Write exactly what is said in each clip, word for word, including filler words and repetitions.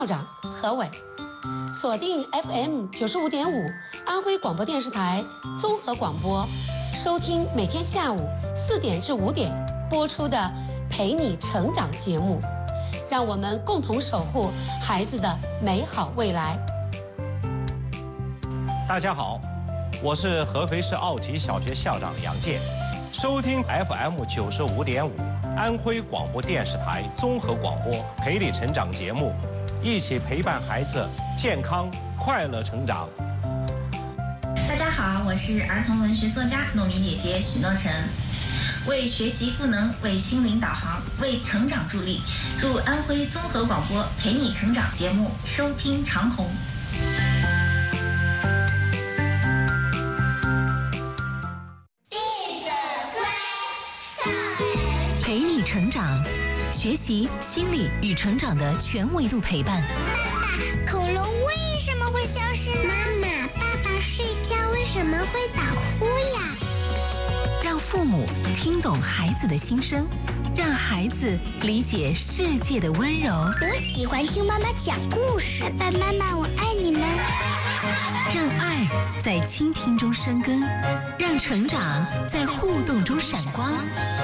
校长何伟，锁定 F M 九十五点五安徽广播电视台综合广播，收听每天下午四点至五点播出的《陪你成长》节目，让我们共同守护孩子的美好未来。 大家好，我是合肥市奥体小学校长杨健，收听 F M 九十五点五安徽广播电视台综合广播《陪你成长》节目，一起陪伴孩子健康快乐成长。 大家好，我是儿童文学作家糯米姐姐许诺晨，为学习赋能，为心灵导航，为成长助力。祝安徽综合广播《陪你成长》节目收听长虹。 陪你成长，学习心理与成长的全维度陪伴。 爸爸，恐龙为什么会消失呢？妈妈，爸爸睡觉为什么会打呼呀？ 让父母听懂孩子的心声，让孩子理解世界的温柔。 我喜欢听妈妈讲故事。爸爸妈妈，我爱你们。 让爱在倾听中生根，让成长在互动中闪光。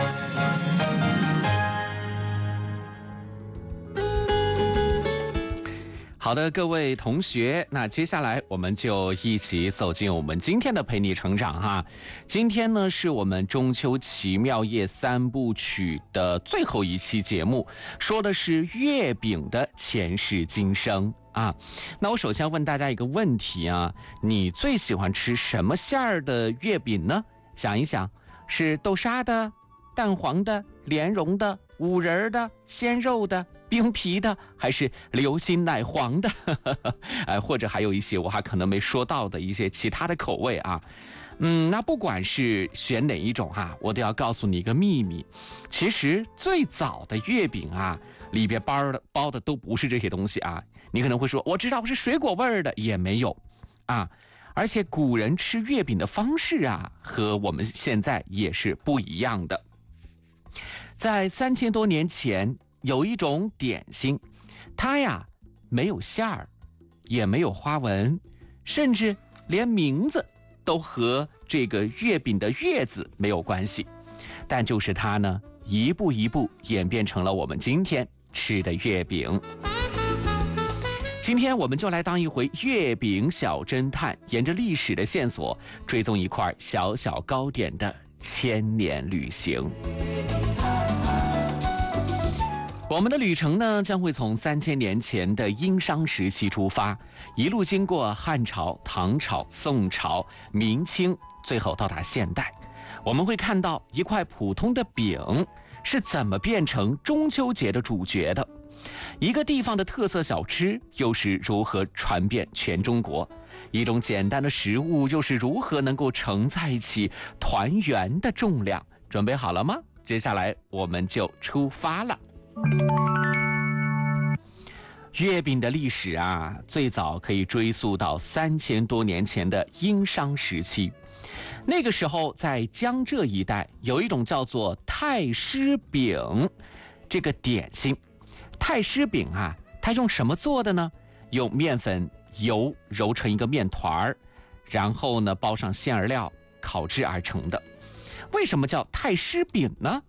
好的，各位同学，那接下来我们就一起走进我们今天的陪你成长哈。今天呢是我们中秋奇妙夜三部曲的最后一期节目，说的是月饼的前世今生啊。那我首先问大家一个问题啊，你最喜欢吃什么馅儿的月饼呢？想一想，是豆沙的、蛋黄的、莲蓉的、五仁的、鲜肉的、冰皮的，还是流心奶黄的？哎，或者还有一些我还可能没说到的一些其他的口味啊。嗯，那不管是选哪一种啊，我都要告诉你一个秘密。其实最早的月饼啊，里边包的包的都不是这些东西啊。你可能会说，我知道是水果味儿的，也没有啊。而且古人吃月饼的方式啊，和我们现在也是不一样的。在三千多年前，有一种点心，它呀没有馅儿，也没有花纹，甚至连名字都和这个月饼的月字没有关系。但就是它呢，一步一步演变成了我们今天吃的月饼。今天我们就来当一回月饼小侦探，沿着历史的线索，追踪一块小小糕点的千年旅行。我们的旅程呢，将会从三千年前的殷商时期出发，一路经过汉朝、唐朝、宋朝、明清，最后到达现代。我们会看到一块普通的饼是怎么变成中秋节的主角的，一个地方的特色小吃又是如何传遍全中国，一种简单的食物又是如何能够承载起团圆的重量。准备好了吗？接下来我们就出发了。月饼的历史啊，最早可以追溯到三千多年前的殷商时期。那个时候，在江浙一带有一种叫做太师饼这个点心。太师饼啊，它用什么做的呢？用面粉、油揉成一个面团儿，然后呢包上馅儿料，烤制而成的。为什么叫太师饼呢？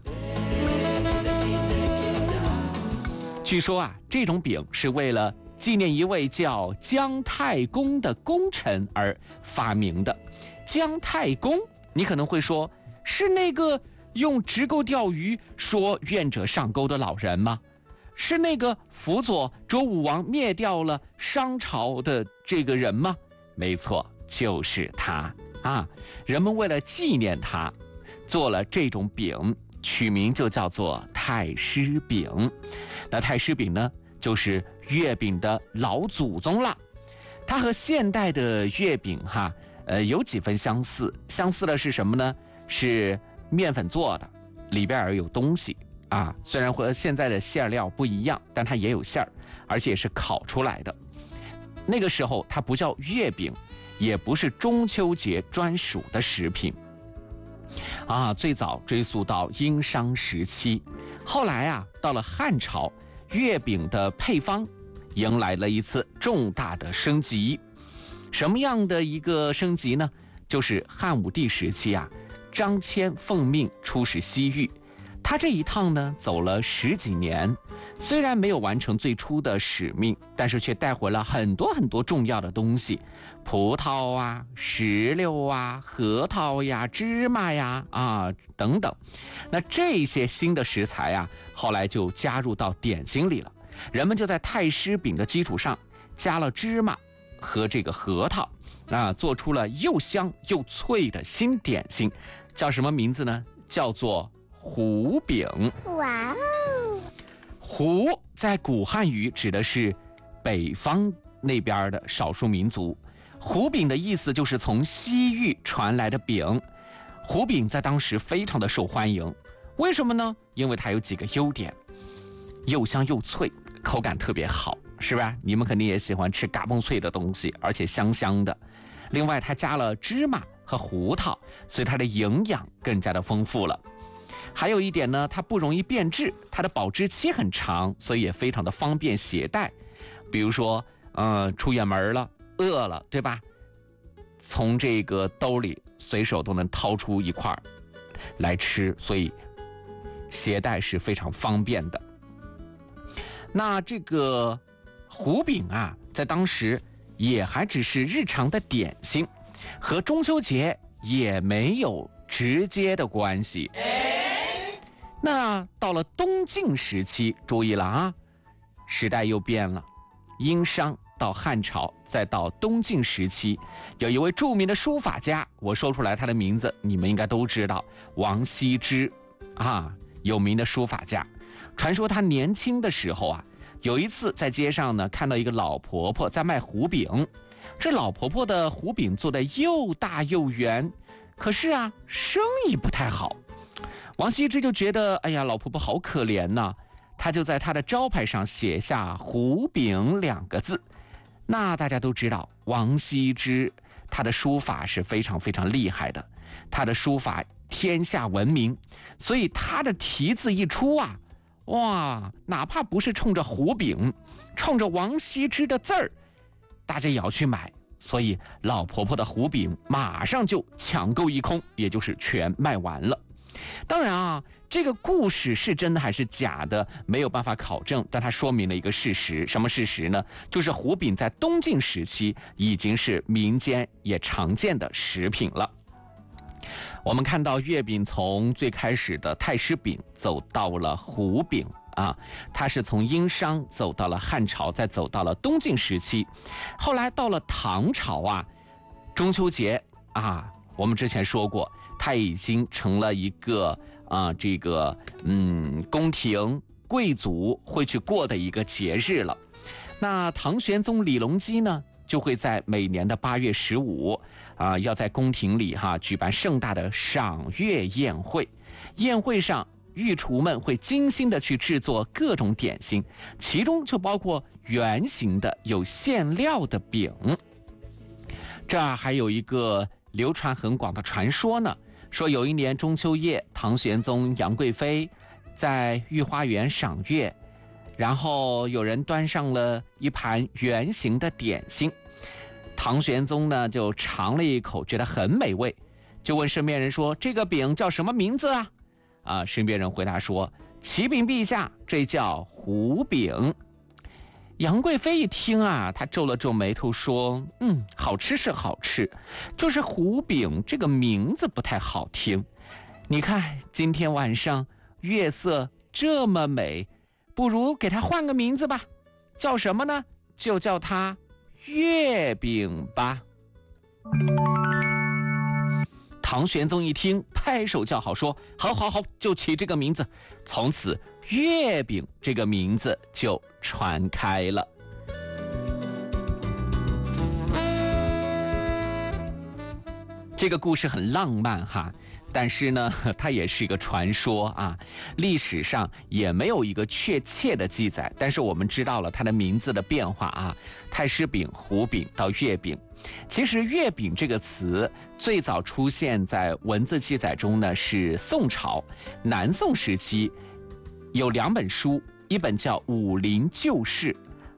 据说啊，这种饼是为了纪念一位叫姜太公的功臣而发明的。姜太公，你可能会说，是那个用直钩钓鱼说愿者上钩的老人吗？是那个辅佐周武王灭掉了商朝的这个人吗？没错，就是他啊！人们为了纪念他，做了这种饼，取名就叫做太师饼。那太师饼呢，就是月饼的老祖宗了。它和现代的月饼哈，呃，有几分相似。相似的是什么呢？是面粉做的，里边有东西啊。虽然和现在的馅料不一样，但它也有馅儿，而且是烤出来的。那个时候它不叫月饼，也不是中秋节专属的食品。啊，最早追溯到殷商时期，后来啊，到了汉朝，月饼的配方迎来了一次重大的升级。什么样的一个升级呢？就是汉武帝时期啊，张骞奉命出使西域，他这一趟呢走了十几年，虽然没有完成最初的使命，但是却带回了很多很多重要的东西，葡萄啊、石榴啊、核桃呀、芝麻呀啊等等。那这些新的食材啊，后来就加入到点心里了。人们就在太师饼的基础上加了芝麻和这个核桃啊，做出了又香又脆的新点心，叫什么名字呢？叫做胡饼。 哇哦！ 胡在古汉语指的是北方那边的少数民族，胡饼的意思就是从西域传来的饼。胡饼在当时非常的受欢迎，为什么呢？因为它有几个优点，又香又脆，口感特别好，是吧？你们肯定也喜欢吃嘎嘣脆的东西，而且香香的。另外它加了芝麻和胡桃，所以它的营养更加的丰富了。还有一点呢，它不容易变质，它的保质期很长，所以也非常的方便携带。比如说呃，出远门了，饿了，对吧？从这个兜里随手都能掏出一块来吃，所以携带是非常方便的。那这个胡饼啊，在当时也还只是日常的点心，和中秋节也没有直接的关系。那到了东晋时期，注意了啊，时代又变了。殷商到汉朝，再到东晋时期，有一位著名的书法家，我说出来他的名字，你们应该都知道，王羲之啊，有名的书法家。传说他年轻的时候啊，有一次在街上呢，看到一个老婆婆在卖胡饼。这老婆婆的胡饼做得又大又圆，可是啊，生意不太好。王羲之就觉得，哎呀，老婆婆好可怜呐，他就在他的招牌上写下胡饼两个字。那大家都知道，王羲之他的书法是非常非常厉害的，他的书法天下闻名，所以他的题字一出啊，哇，哪怕不是冲着胡饼，冲着王羲之的字儿，大家也要去买。所以老婆婆的胡饼马上就抢购一空，也就是全卖完了。当然啊，这个故事是真的还是假的，没有办法考证，但它说明了一个事实。什么事实呢？就是胡饼在东晋时期已经是民间也常见的食品了。我们看到月饼从最开始的太师饼走到了胡饼啊，它是从殷商走到了汉朝，再走到了东晋时期。后来到了唐朝啊，中秋节啊，我们之前说过，它已经成了一个啊，这个嗯，宫廷贵族会去过的一个节日了。那唐玄宗李隆基呢，就会在每年的八月十五啊，要在宫廷里哈、啊、举办盛大的赏月宴会。宴会上，御厨们会精心的去制作各种点心，其中就包括圆形的有馅料的饼。这儿还有一个流传很广的传说呢，说有一年中秋夜，唐玄宗杨贵妃在御花园赏月，然后有人端上了一盘圆形的点心，唐玄宗呢就尝了一口，觉得很美味，就问身边人说：“这个饼叫什么名字啊？”啊，身边人回答说：“启禀陛下，这叫胡饼。”杨贵妃一听啊，她皱了皱眉头说：“嗯，好吃是好吃，就是胡饼这个名字不太好听。你看今天晚上月色这么美，不如给它换个名字吧，叫什么呢？就叫它月饼吧。”唐玄宗一听，拍手叫好，说：“好好好，就起这个名字。”从此，月饼这个名字就传开了。这个故事很浪漫哈，但是呢，它也是一个传说啊，历史上也没有一个确切的记载。但是我们知道了它的名字的变化啊，太师饼、胡饼到月饼。其实月饼这个词最早出现在文字记载中呢，是宋朝南宋时期有两本书，一本叫《武林旧事》，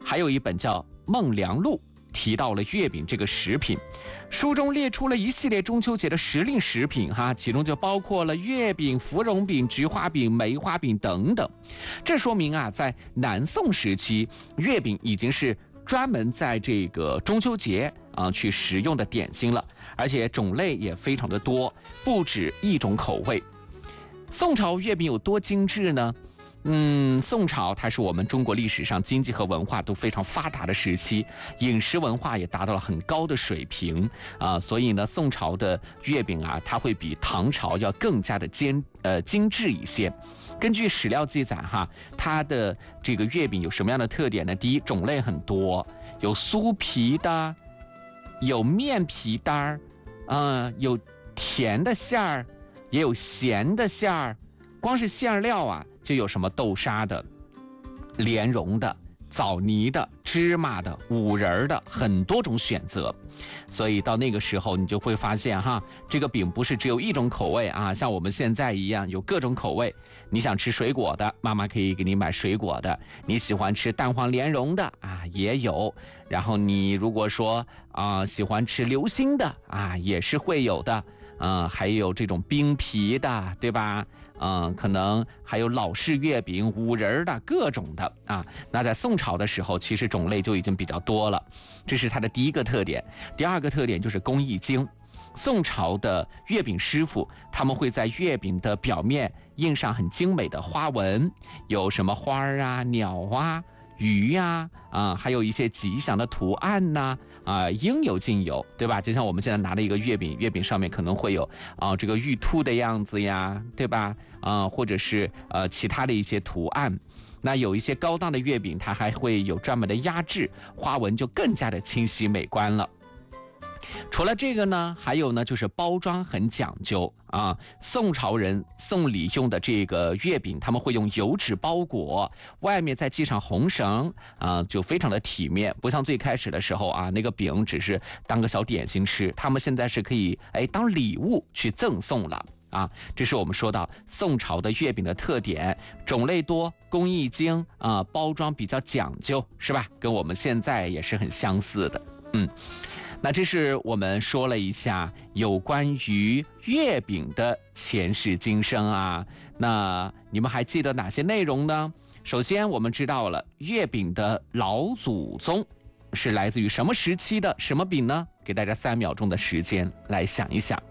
还有一本叫《孟良录》，提到了月饼这个食品。书中列出了一系列中秋节的时令食品哈，其中就包括了月饼、芙蓉饼、菊花饼、梅花饼等等。这说明啊，在南宋时期，月饼已经是专门在这个中秋节啊去食用的点心了，而且种类也非常的多，不止一种口味。宋朝月饼有多精致呢？嗯，宋朝它是我们中国历史上经济和文化都非常发达的时期，饮食文化也达到了很高的水平啊，所以呢，宋朝的月饼啊，它会比唐朝要更加的精呃精致一些。根据史料记载哈，它的这个月饼有什么样的特点呢？第一，种类很多，有酥皮的，有面皮的儿，呃，有甜的馅儿，也有咸的馅儿。光是馅料啊，就有什么豆沙的、莲蓉的、枣泥的、芝麻的、五仁的，很多种选择。所以到那个时候，你就会发现哈，这个饼不是只有一种口味啊，像我们现在一样有各种口味。你想吃水果的，妈妈可以给你买水果的；你喜欢吃蛋黄莲蓉的啊，也有。然后你如果说啊、呃、喜欢吃流心的啊，也是会有的。嗯、呃，还有这种冰皮的，对吧？嗯、呃，可能还有老式月饼、五仁的各种的啊。那在宋朝的时候，其实种类就已经比较多了，这是它的第一个特点。第二个特点就是工艺精。宋朝的月饼师傅，他们会在月饼的表面印上很精美的花纹，有什么花啊、鸟啊、鱼呀、啊，啊，还有一些吉祥的图案呐、啊，啊，应有尽有，对吧？就像我们现在拿的一个月饼，月饼上面可能会有啊这个玉兔的样子呀，对吧？啊，或者是呃其他的一些图案。那有一些高档的月饼，它还会有专门的压制，花纹就更加的清晰美观了。除了这个呢，还有呢，就是包装很讲究啊。宋朝人送礼用的这个月饼，他们会用油纸包裹，外面再系上红绳啊，就非常的体面。不像最开始的时候啊，那个饼只是当个小点心吃，他们现在是可以哎当礼物去赠送了啊。这是我们说到宋朝的月饼的特点，种类多，工艺精啊，包装比较讲究，是吧？跟我们现在也是很相似的，嗯。那这是我们说了一下有关于月饼的前世今生啊，那你们还记得哪些内容呢？首先我们知道了月饼的老祖宗是来自于什么时期的什么饼呢？给大家三秒钟的时间来想一想，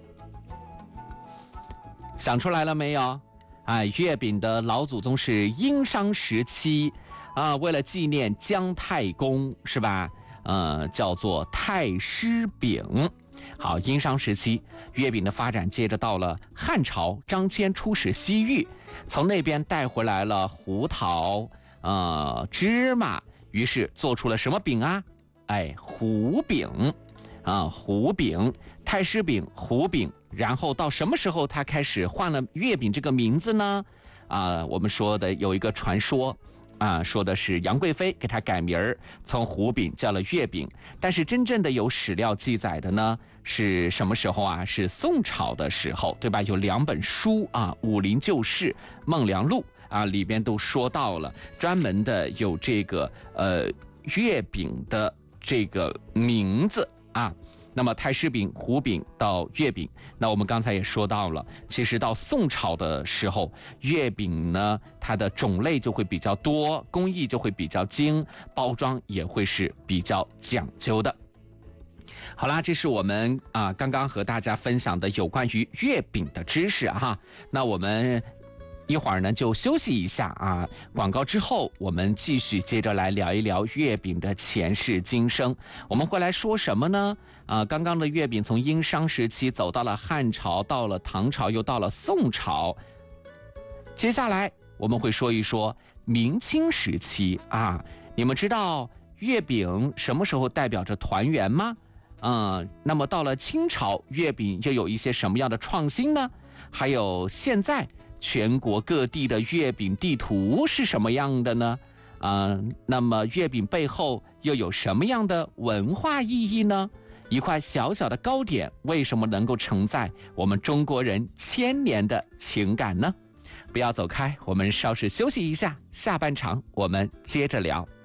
想出来了没有？哎，月饼的老祖宗是殷商时期啊，为了纪念姜太公，是吧？呃，叫做太师饼。好，殷商时期，月饼的发展接着到了汉朝，张骞出使西域，从那边带回来了胡桃、呃芝麻，于是做出了什么饼啊？哎，胡饼啊，胡饼、太师饼、胡饼。然后到什么时候他开始换了月饼这个名字呢？啊，我们说的有一个传说。啊，说的是杨贵妃给他改名儿，从胡饼叫了月饼。但是真正的有史料记载的呢，是什么时候啊？是宋朝的时候，对吧？有两本书啊，《武林旧事》《孟良录》啊，里边都说到了，专门的有这个呃月饼的这个名字啊。那么太师饼、胡饼到月饼，那我们刚才也说到了，其实到宋朝的时候，月饼呢，它的种类就会比较多，工艺就会比较精，包装也会是比较讲究的。好啦，这是我们啊刚刚和大家分享的有关于月饼的知识哈。那我们一会儿呢就休息一下啊，广告之后我们继续接着来聊一聊月饼的前世今生。我们会来说什么呢？啊，刚刚的月饼从殷商时期走到了汉朝，到了唐朝，又到了宋朝。接下来我们会说一说明清时期啊，你们知道月饼什么时候代表着团圆吗？嗯，那么到了清朝，月饼又有一些什么样的创新呢？还有现在全国各地的月饼地图是什么样的呢？啊，那么月饼背后又有什么样的文化意义呢？一块小小的糕点为什么能够承载我们中国人千年的情感呢？不要走开，我们稍事休息一下，下半场我们接着聊。